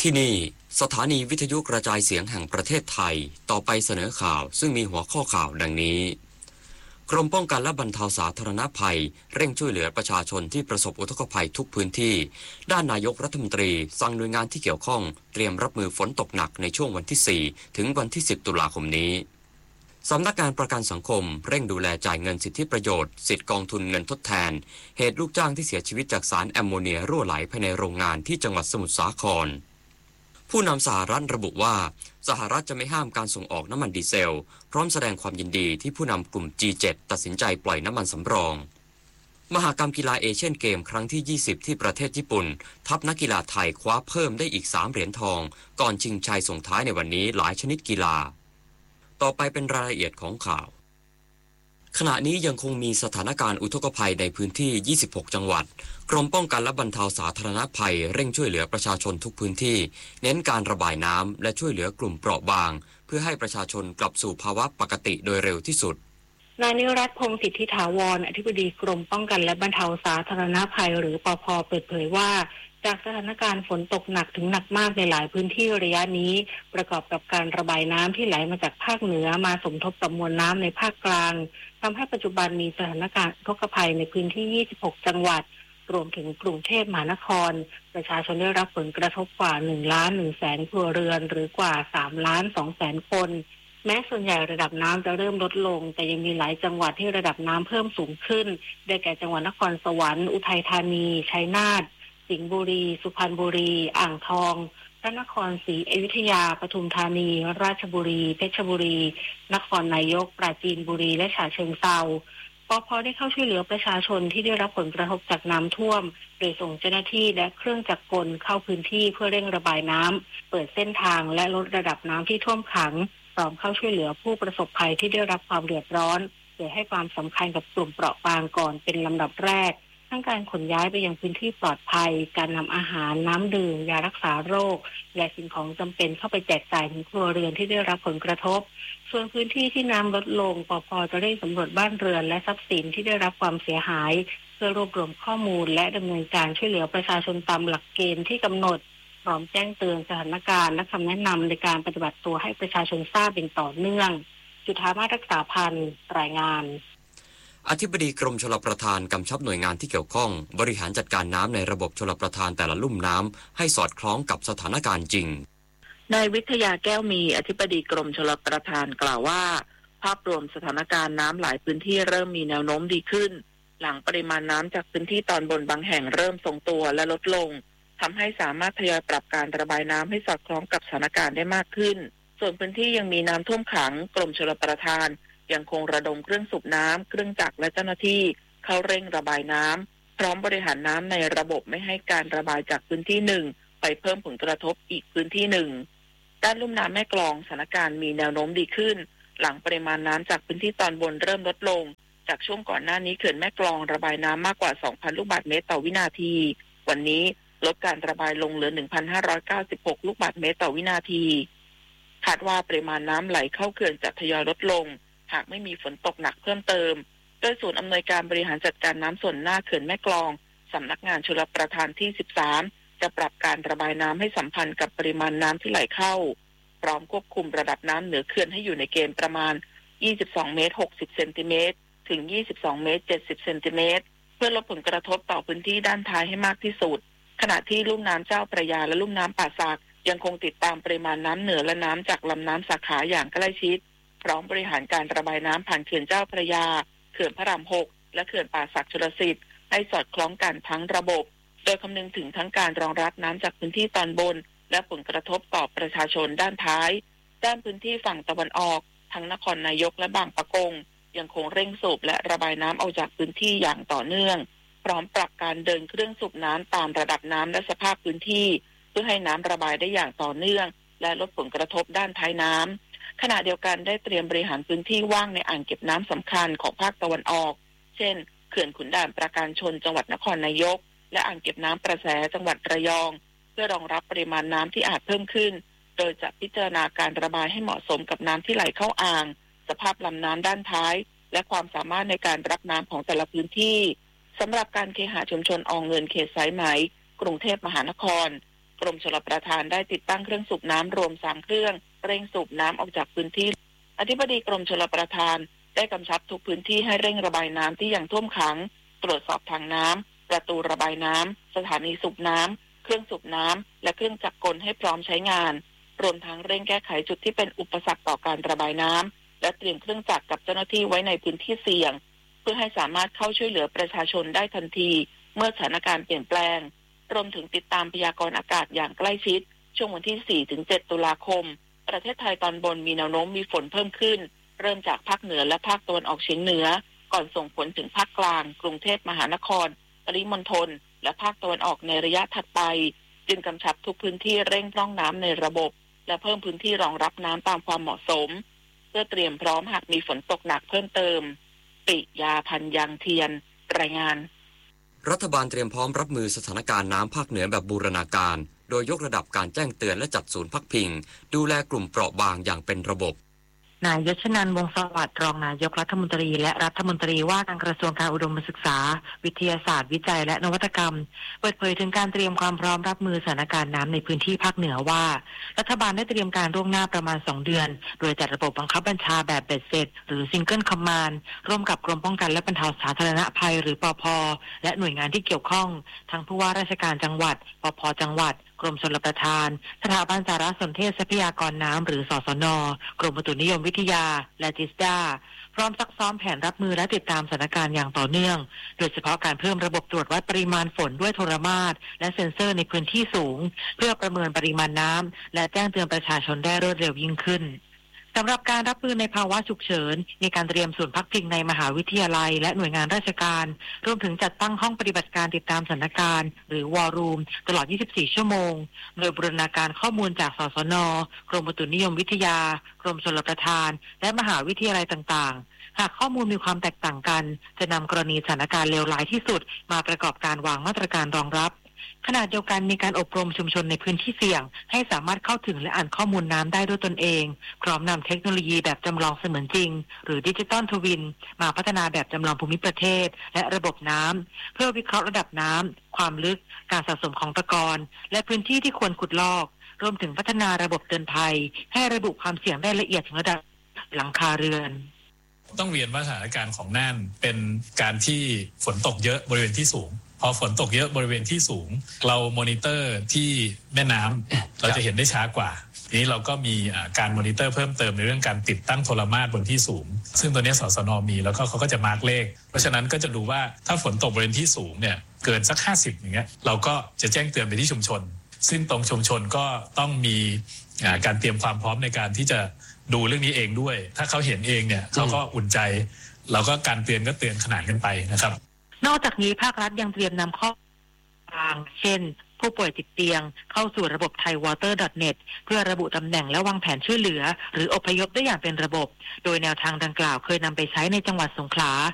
ที่นี่สถานีวิทยุกระจายเสียงแห่งประเทศไทยต่อไปเสนอข่าวซึ่งมีหัวข้อข่าวดังนี้กรมป้องกันและบรรเทาสาธารณภัยเร่งช่วยเหลือประชาชนที่ประสบอุทกภัยทุกพื้นที่ด้านนายกรัฐมนตรีสั่งหน่วยงานที่เกี่ยวข้องเตรียมรับมือฝนตกหนักในช่วงวันที่4ถึงวันที่10ตุลาคมนี้สำนักงานประกันสังคมเร่งดูแลจ่ายเงินสิทธิประโยชน์สิทธิกองทุนเงินทดแทนเหตุลูกจ้างที่เสียชีวิตจากสารแอมโมเนียรั่วไหลภายในโรงงานที่จังหวัดสมุทรสาครผู้นำสหรัฐระบุว่าสหรัฐจะไม่ห้ามการส่งออกน้ำมันดีเซลพร้อมแสดงความยินดีที่ผู้นำกลุ่ม G7 ตัดสินใจปล่อยน้ำมันสำรองมหกรรมกีฬาเอเชียนเกมครั้งที่20ที่ประเทศญี่ปุ่นทัพนักกีฬาไทยคว้าเพิ่มได้อีก3เหรียญทองก่อนชิงชัยส่งท้ายในวันนี้หลายชนิดกีฬาต่อไปเป็นรายละเอียดของข่าวขณะนี้ยังคงมีสถานการณ์อุทกภัยในพื้นที่26จังหวัดกรมป้องกันและบรรเทาสาธารณภัยเร่งช่วยเหลือประชาชนทุกพื้นที่เน้นการระบายน้ำและช่วยเหลือกลุ่มเปราะบางเพื่อให้ประชาชนกลับสู่ภาวะปกติโดยเร็วที่สุดนายนิรัตน์ พงษ์สิทธิถาวรอธิบดีกรมป้องกันและบรรเทาสาธารณภัยหรือปภ.เปิดเผยว่าจากสถานการณ์ฝนตกหนักถึงหนักมากในหลายพื้นที่ระยะนี้ประกอบกับการระบายน้ำที่ไหลมาจากภาคเหนือมาสมทบกับมวลน้ำในภาคกลางทำให้ปัจจุบันมีสถานการณ์อุทกภัยในพื้นที่26จังหวัดรวมถึงกรุงเทพมหานครประชาชนได้รับผลกระทบกว่า 1,100,000 ครัวเรือนหรือกว่า 3,200,000 คนแม้ส่วนใหญ่ระดับน้ำจะเริ่มลดลงแต่ยังมีหลายจังหวัดที่ระดับน้ำเพิ่มสูงขึ้นได้แก่จังหวัดนครสวรรค์อุทัยธานีชัยนาทสิงห์บุรีสุพรรณบุรีอ่างทองพระนครศรีอยุธยาปทุมธานีราชบุรีเพชรบุรีนครนายกปราจีนบุรีและฉะเชิงเทราปภ.ได้เข้าช่วยเหลือประชาชนที่ได้รับผลกระทบจากน้ำท่วมโดยส่งเจ้าหน้าที่และเครื่องจักรกลเข้าพื้นที่เพื่อเร่งระบายน้ำเปิดเส้นทางและลดระดับน้ำที่ท่วมขังพร้อมเข้าช่วยเหลือผู้ประสบภัยที่ได้รับความเดือดร้อนโดยให้ความสำคัญกับกลุ่มเปราะบางก่อนเป็นลำดับแรกทั้งการขนย้ายไปยังพื้นที่ปลอดภัยการนำอาหารน้ำดื่มยารักษาโรคและสิ่งของจำเป็นเข้าไปแจกจ่ายถึงครัวเรือนที่ได้รับผลกระทบส่วนพื้นที่ที่น้ำลดลงปภ.จะเร่งสำรวจบ้านเรือนและทรัพย์สินที่ได้รับความเสียหายเพื่อรวบรวมข้อมูลและดำเนินการช่วยเหลือประชาชนตามหลักเกณฑ์ที่กำหนดพร้อมแจ้งเตือนสถานการณ์และคำแนะนำในการปฏิบัติตัวให้ประชาชนทราบเป็นต่อเนื่องจุฑามาศรักษาพันธ์รายงานอธิบดีกรมชลประทานกำชับหน่วยงานที่เกี่ยวข้องบริหารจัดการน้ำในระบบชลประทานแต่ละลุ่มน้ำให้สอดคล้องกับสถานการณ์จริงนายวิทยาแก้วมีอธิบดีกรมชลประทานกล่าวว่าภาพรวมสถานการณ์น้ำหลายพื้นที่เริ่มมีแนวโน้มดีขึ้นหลังปริมาณน้ำจากพื้นที่ตอนบนบางแห่งเริ่มทรงตัวและลดลงทำให้สามารถทยอยปรับการระบายน้ำให้สอดคล้องกับสถานการณ์ได้มากขึ้นส่วนพื้นที่ยังมีน้ำท่วมขังกรมชลประทานยังคงระดมเครื่องสูบน้ำเครื่องจักรและเจ้าหน้าที่เข้าเร่งระบายน้ำพร้อมบริหารน้ำในระบบไม่ให้การระบายจากพื้นที่หนึ่งไปเพิ่มผลกระทบอีกพื้นที่หนึ่งด้านลุ่มน้ำแม่กลองสถานการณ์มีแนวโน้มดีขึ้นหลังปริมาณน้ำจากพื้นที่ตอนบนเริ่มลดลงจากช่วงก่อนหน้านี้เขื่อนแม่กลองระบายน้ำมากกว่า 2,000 ลูกบาศก์เมตรต่อวินาทีวันนี้ลดการระบายลงเหลือ 1,596 ลูกบาศก์เมตรต่อวินาทีคาดว่าปริมาณน้ำไหลเข้าเขื่อนจะทยอยลดลงหากไม่มีฝนตกหนักเพิ่มเติมโดยศูนย์อำนวยการบริหารจัดการน้ำส่วนหน้าเขื่อนแม่กลองสำนักงานชลประทานที่13จะปรับการระบายน้ำให้สัมพันธ์กับปริมาณน้ำที่ไหลเข้าพร้อมควบคุมระดับน้ำเหนือเขื่อนให้อยู่ในเกณฑ์ประมาณ22เมตร60เซนติเมตรถึง22เมตร70เซนติเมตรเพื่อลดผลกระทบต่อพื้นที่ด้านท้ายให้มากที่สุดขณะที่ลุ่มน้ำเจ้าพระยาและลุ่มน้ำป่าสักยังคงติดตามปริมาณน้ำเหนือและน้ำจากลำน้ำสาขาอย่างใกล้ชิดพร้อมบริหารการระบายน้ำผ่านเขื่อนเจ้าพระยาเขื่อนพระราม6และเขื่อนป่าสักชลสิทธิ์ให้สอดคล้องกันทั้งระบบโดยคำนึงถึงทั้งการรองรับน้ำจากพื้นที่ตอนบนและผลกระทบต่อประชาชนด้านท้ายด้านพื้นที่ฝั่งตะวันออกทั้งนครนายกและบางปะกงยังคงเร่งสูบและระบายน้ำออกจากพื้นที่อย่างต่อเนื่องพร้อมปรับการเดินเครื่องสูบน้ำตามระดับน้ำและสภาพพื้นที่เพื่อให้น้ำระบายได้อย่างต่อเนื่องและลดผลกระทบด้านท้ายน้ำขณะเดียวกันได้เตรียมบริหารพื้นที่ว่างในอ่างเก็บน้ำสำคัญของภาคตะวันออกเช่นเขื่อนขุนด่านปราการชนจังหวัดนครนายกและอ่างเก็บน้ำประแสจังหวัดระยองเพื่อรองรับปริมาณน้ำที่อาจเพิ่มขึ้นโดยจะพิจารณาการระบายให้เหมาะสมกับน้ำที่ไหลเข้าอ่างสภาพลำน้ำด้านท้ายและความสามารถในการรับน้ำของแต่ละพื้นที่สำหรับการเคหะชุมชนอเงินเขตสายไหมกรุงเทพมหานครกรมชลประทานได้ติดตั้งเครื่องสูบน้ำรวม3เครื่องเร่งสูบน้ำออกจากพื้นที่อธิบดีกรมชลประทานได้กำชับทุกพื้นที่ให้เร่งระบายน้ำที่ยังท่วมขังตรวจสอบทางน้ำประตูระบายน้ำสถานีสูบน้ำเครื่องสูบน้ำและเครื่องจักรกลให้พร้อมใช้งานรวมทั้งเร่งแก้ไขจุดที่เป็นอุปสรรคต่อการระบายน้ำและเตรียมเครื่องจักรกับเจ้าหน้าที่ไว้ในพื้นที่เสี่ยงเพื่อให้สามารถเข้าช่วยเหลือประชาชนได้ทันทีเมื่อสถานการณ์เปลี่ยนแปลงรวมถึงติดตามพยากรณ์อากาศอย่างใกล้ชิดช่วงวันที่ 4-7 ตุลาคมประเทศไทยตอนบนมีแนวโน้มมีฝนเพิ่มขึ้นเริ่มจากภาคเหนือและภาคตะวันออกเฉียงเหนือก่อนส่งผลถึงภาคกลางกรุงเทพมหานครปริมณฑลและภาคตะวันออกในระยะถัดไปจึงกำชับทุกพื้นที่เร่งพร่องน้ำในระบบและเพิ่มพื้นที่รองรับน้ำตามความเหมาะสมเพื่อเตรียมพร้อมหากมีฝนตกหนักเพิ่มเติมปิยาพันธ์ยังเทียนรายงานรัฐบาลเตรียมพร้อมรับมือสถานการณ์น้ำภาคเหนือแบบบูรณาการโดยยกระดับการแจ้งเตือนและจัดศูนย์พักพิงดูแลกลุ่มเปราะบางอย่างเป็นระบบนายยศนันท์ วงศ์สวัสดิ์รองนายกรัฐมนตรีและรัฐมนตรีว่าการกระทรวงการอุดมศึกษาวิทยาศาสตร์วิจัยและนวัตกรรมเปิดเผยถึงการเตรียมความพร้อมรับมือสถานการณ์น้ำในพื้นที่ภาคเหนือว่ารัฐบาลได้เตรียมการล่วงหน้าประมาณ2 เดือนโดยจัดระบบบังคับบัญชาแบบเบ็ดเสร็จหรือซิงเกิลคอมมานด์ร่วมกับกรมป้องกันและบรรเทาสาธารณภัยหรือปภ.และหน่วยงานที่เกี่ยวข้องทั้งผู้ว่าราชการจังหวัดปภ.จังหวัดกรมชลประทานสถาบันสารสนเทศทรัพยากรน้ำหรือสสน.กรมอุตุนิยมวิทยาและจิสดาพร้อมซักซ้อมแผนรับมือและติดตามสถานการณ์อย่างต่อเนื่องโดยเฉพาะการเพิ่มระบบตรวจวัดปริมาณฝนด้วยโทรมาตรและเซ็นเซอร์ในพื้นที่สูงเพื่อประเมินปริมาณน้ำและแจ้งเตือนประชาชนได้รวดเร็วยิ่งขึ้นสำหรับการรับมือในภาวะฉุกเฉินมีการเตรียมศูนย์พักพิงในมหาวิทยาลัยและหน่วยงานราชการรวมถึงจัดตั้งห้องปฏิบัติการติดตามสถานการณ์หรือวอลลุ่มตลอด 24 ชั่วโมงโดยบูรณาการข้อมูลจากสสน.กรมอุตุนิยมวิทยากรมชลประทานและมหาวิทยาลัยต่างๆหากข้อมูลมีความแตกต่างกันจะนำกรณีสถานการณ์เลวร้ายที่สุดมาประกอบการวางมาตรการรองรับขณะเดียวกันมีการอบรมชุมชนในพื้นที่เสี่ยงให้สามารถเข้าถึงและอ่านข้อมูลน้ำได้ด้วยตนเองพร้อมนำเทคโนโลยีแบบจำลองเสมือนจริงหรือดิจิตอลทวินมาพัฒนาแบบจำลองภูมิประเทศและระบบน้ำเพื่อวิเคราะห์ระดับน้ำความลึกการสะสมของตะกอนและพื้นที่ที่ควรขุดลอกรวมถึงพัฒนาระบบเตือนภัยให้ระบุความเสี่ยงได้ละเอียดถึงระดับหลังคาเรือนต้องเรียนว่าสถานการณ์ของน่านเป็นการที่ฝนตกเยอะบริเวณที่สูงพอฝนตกเยอะบริเวณที่สูงเรามอนิเตอร์ที่แม่น้ำเราจะเห็นได้ช้ากว่าทีนี้เราก็มีการมอนิเตอร์เพิ่มเติมในเรื่องการติดตั้งโทรมาตรบนที่สูงซึ่งตัวนี้สสน.มีแล้วก็เขาก็จะมาร์กเลขเพราะฉะนั้นก็จะดูว่าถ้าฝนตกบริเวณที่สูงเนี่ยเกินสัก50อย่างเงี้ยเราก็จะแจ้งเตือนไปที่ชุมชนซึ่งตรงชุมชนก็ต้องมีการเตรียมความพร้อมในการที่จะดูเรื่องนี้เองด้วยถ้าเขาเห็นเองเนี่ยเขาก็อุ่นใจเราก็การเตือนก็เตือนขนานกันไปนะครับนอกจากนี้ภาครัฐยังเตรียมนำข้อมูลเช่นผู้ป่วยติดเตียงเข้าสู่ระบบ thaiwater.net เพื่อระบุตำแหน่งและวางแผนช่วยเหลือหรืออพยพได้อย่างเป็นระบบโดยแนวทางดังกล่าวเคยนำไปใช้ในจังหวัดสงขลา